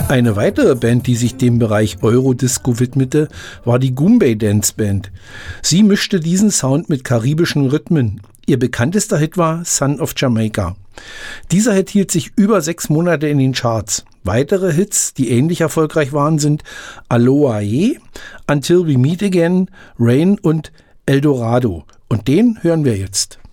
Eine weitere Band, die sich dem Bereich Eurodisco widmete, war die Goombay Dance Band. Sie mischte diesen Sound mit karibischen Rhythmen. Ihr bekanntester Hit war Son of Jamaica. Dieser Hit hielt sich über 6 Monate in den Charts. Weitere Hits, die ähnlich erfolgreich waren, sind Aloha Ye, Until We Meet Again, Rain und El Dorado. Und den hören wir jetzt.